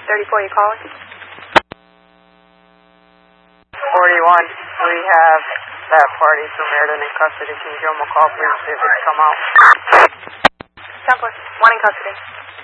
34, you calling? 41, we have that party from Meriden in custody. Can you give them a call, please, see if they come out? 10-4, 1 in custody.